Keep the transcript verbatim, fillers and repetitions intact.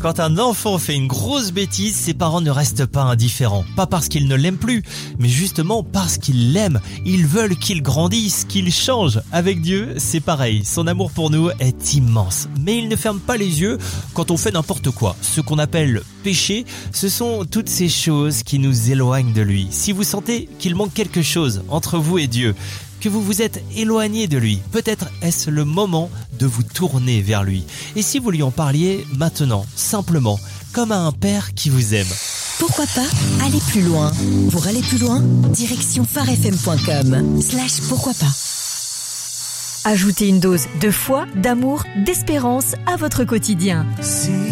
Quand un enfant fait une grosse bêtise, ses parents ne restent pas indifférents. Pas parce qu'ils ne l'aiment plus, mais justement parce qu'ils l'aiment. Ils veulent qu'il grandisse, qu'il change. Avec Dieu, c'est pareil. Son amour pour nous est immense. Mais il ne ferme pas les yeux quand on fait n'importe quoi. Ce qu'on appelle péché, ce sont toutes ces choses qui nous éloignent de lui. Si vous sentez qu'il manque quelque chose entre vous et Dieu, que vous vous êtes éloigné de lui, peut-être est-ce le moment de vous tourner vers lui. Et si vous lui en parliez maintenant, simplement, comme à un père qui vous aime. Pourquoi pas aller plus loin? Pour aller plus loin, direction pharefm.com slash pourquoi pas. Ajoutez une dose de foi, d'amour, d'espérance à votre quotidien.